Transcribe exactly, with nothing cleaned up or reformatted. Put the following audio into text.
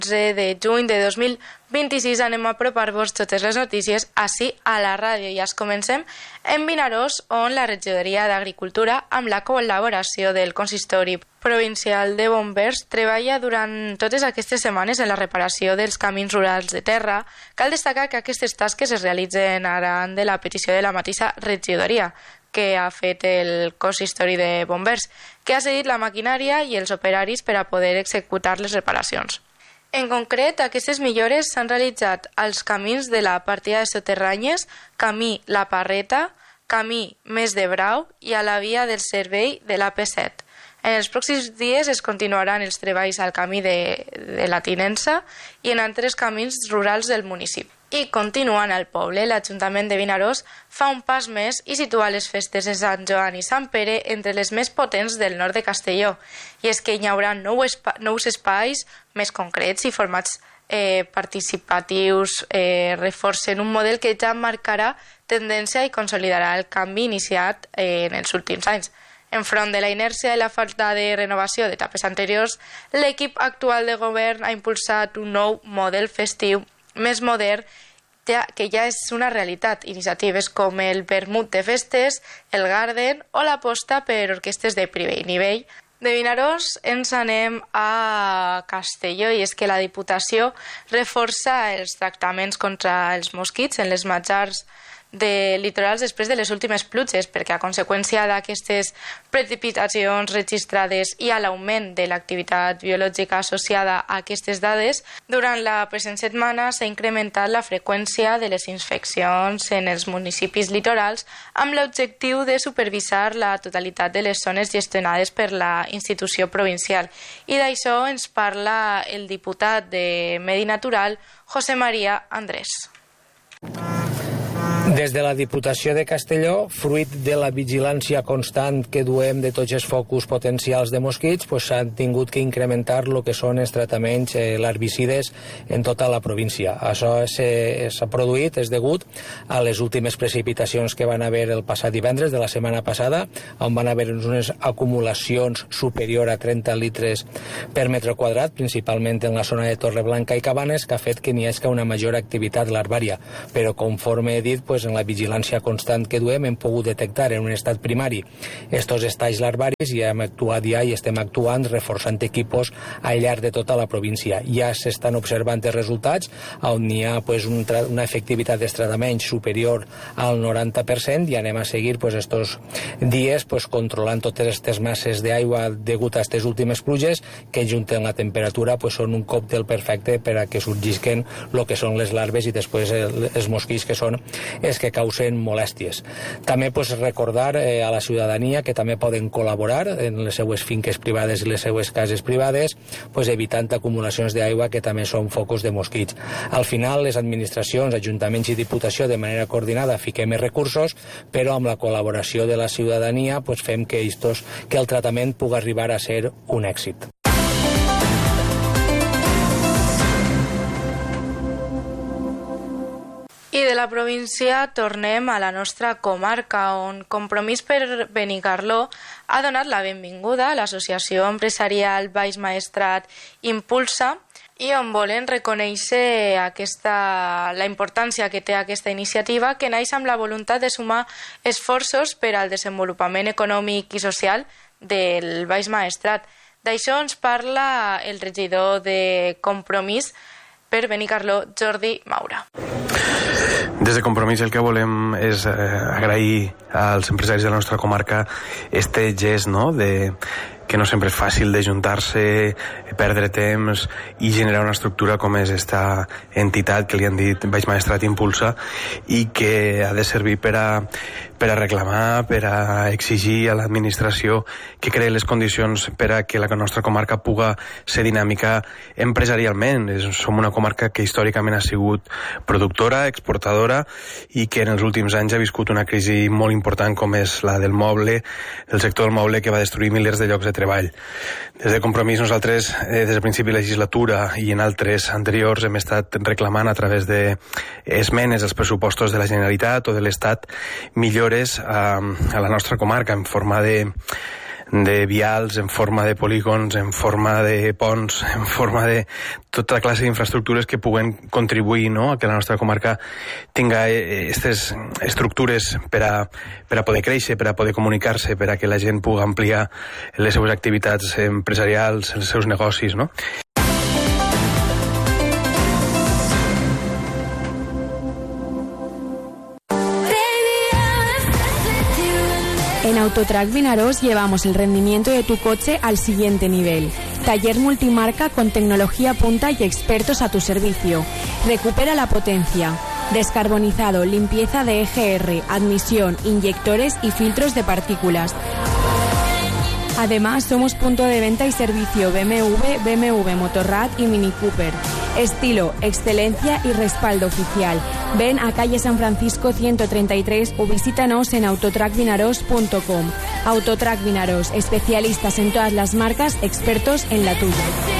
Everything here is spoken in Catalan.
de juny de dos mil vint-i-sis anem a apropar-vos totes les notícies així a la ràdio. I es comencem en Vinaròs, on la regidoria d'Agricultura, amb la col·laboració del Consistori Provincial de Bombers, treballa durant totes aquestes setmanes en la reparació dels camins rurals de terra. Cal destacar que aquestes tasques es realitzen arran de la petició de la mateixa regidoria que ha fet el Consistori de Bombers, que ha cedit la maquinària i els operaris per a poder executar les reparacions. En concret, aquestes millores s'han realitzat als camins de la partida de Soterranyes, camí La Parreta, camí Mes de Brau i a la via del servei de l'A P set. En els pròxims dies es continuaran els treballs al camí de, de la Tinença i en altres camins rurals del municipi. I continuant al poble, l'Ajuntament de Vinaròs fa un pas més i situa les festes de Sant Joan i Sant Pere entre les més potents del nord de Castelló. I és que hi haurà nou espa nous espais més concrets i formats eh, participatius eh, reforcen un model que ja marcarà tendència i consolidarà el canvi iniciat eh, en els últims anys. Enfront de la inèrcia i la falta de renovació d'etapes anteriors, l'equip actual de govern ha impulsat un nou model festiu més modern, ja, que ja és una realitat. Iniciatives com el vermut de festes, el garden o l'aposta per orquestes de primer nivell. De Vinaròs ens anem a Castelló, i és que la Diputació reforça els tractaments contra els mosquits en les matjars de litorals després de les últimes pluges, perquè a conseqüència d'aquestes precipitacions registrades i a l'augment de l'activitat biològica associada a aquestes dades, durant la present setmana s'ha incrementat la freqüència de les infeccions en els municipis litorals amb l'objectiu de supervisar la totalitat de les zones gestionades per la institució provincial. I d'això ens parla el diputat de Medi Natural, José María Andrés. Des de la Diputació de Castelló, fruit de la vigilància constant que duem de tots els focus potencials de mosquits, pues, s'han tingut que incrementar el que són els tractaments eh, herbicides en tota la província. Això s'ha produït, és degut a les últimes precipitacions que van haver el passat divendres de la setmana passada, on van haver unes acumulacions superior a trenta litres per metre quadrat, principalment en la zona de Torreblanca i Cabanes, que ha fet que n'hi hagi una major activitat larvària. Però, conforme he dit, pues, en la vigilància constant que duem hem pogut detectar en un estat primari estos estalls larvaris i hem actuat ja i estem actuant reforçant equipos al llarg de tota la província. Ja s'estan observant els resultats on hi ha pues, un una efectivitat d'estradament superior al noranta per cent i anem a seguir pues, estos dies pues, controlant totes aquestes masses d'aigua degut a aquestes últimes pluges que junten la temperatura pues, són un còctel perfecte per a que sorgisquen el que són les larves i després els mosquits que són els que causen molèsties. També pues, recordar eh, a la ciutadania que també poden col·laborar en les seues finques privades i les seues cases privades, pues, evitant acumulacions d'aigua que també són focus de mosquits. Al final, les administracions, ajuntaments i diputació de manera coordinada fiquem més recursos, però amb la col·laboració de la ciutadania pues, fem que, estos, que el tractament pugui arribar a ser un èxit. I de la província tornem a la nostra comarca, on Compromís per Benicarló ha donat la benvinguda a l'associació empresarial Baix Maestrat Impulsa i on volen reconèixer aquesta, la importància que té aquesta iniciativa, que naix amb la voluntat de sumar esforços per al desenvolupament econòmic i social del Baix Maestrat. D'això ens parla el regidor de Compromís per Benicarló, Jordi Maura. Des de Compromís el que volem és eh, agrair als empresaris de la nostra comarca este gest, no?, de que no sempre és fàcil d'ajuntar-se, perdre temps i generar una estructura com és esta entitat que li han dit Baix Maestrat Impulsa i que ha de servir per a, per a reclamar, per a exigir a l'administració que creï les condicions per a que la nostra comarca puga ser dinàmica empresarialment. És, som una comarca que històricament ha sigut productora, exportadora i que en els últims anys ha viscut una crisi molt important com és la del moble, el sector del moble, que va destruir milers de llocs de treball. Des de Compromís nosaltres eh, des del principi de la legislatura i en altres anteriors hem estat reclamant a través de esmenes als pressupostos de la Generalitat o de l'Estat millores a, a la nostra comarca en forma de de vials, en forma de polígons, en forma de ponts, en forma de tota classe d'infraestructures que puguen contribuir, no?, a que la nostra comarca tinga aquestes estructures per a, per a poder créixer, per a poder comunicar-se, per a que la gent pugui ampliar les seues activitats empresarials, els seus negocis, no? En Autotrac Vinaròs llevamos el rendimiento de tu coche al siguiente nivel. Taller multimarca con tecnología punta y expertos a tu servicio. Recupera la potencia. Descarbonizado, limpieza de E G R, admisión, inyectores y filtros de partículas. Además, somos punto de venta y servicio B M W, B M W Motorrad y Mini Cooper. Estilo, excelencia y respaldo oficial. Ven a calle San Francisco ciento treinta y tres o visítanos en autotrac vinaros punto com. Autotrac Vinaròs, especialistas en todas las marcas, expertos en la tuya.